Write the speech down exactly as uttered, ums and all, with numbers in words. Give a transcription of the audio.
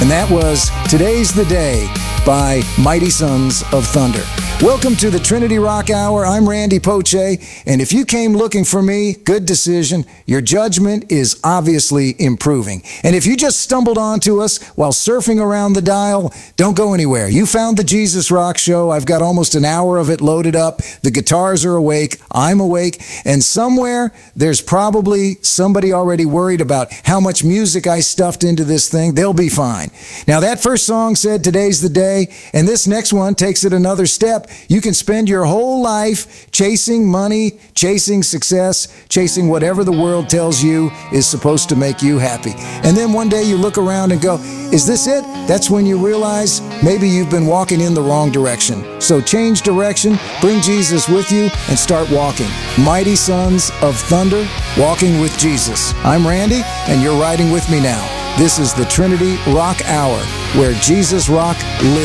And that was Today's the Day by Mighty Sons of Thunder. Welcome to the Trinity Rock Hour. I'm Randy Poche, and if you came looking for me, good decision. Your judgment is obviously improving. And if you just stumbled onto us while surfing around the dial, don't go anywhere. You found the Jesus Rock Show. I've got almost an hour of it loaded up. The guitars are awake. I'm awake. And somewhere, there's probably somebody already worried about how much music I stuffed into this thing. They'll be fine. Now, that first song said Today's the Day, and this next one takes it another step. You can spend your whole life chasing money, chasing success, chasing whatever the world tells you is supposed to make you happy. And then one day you look around and go, is this it? That's when you realize maybe you've been walking in the wrong direction. So change direction, bring Jesus with you, and start walking. Mighty Sons of Thunder, walking with Jesus. I'm Randy, and you're riding with me now. This is the Trinity Rock Hour, where Jesus Rock lives.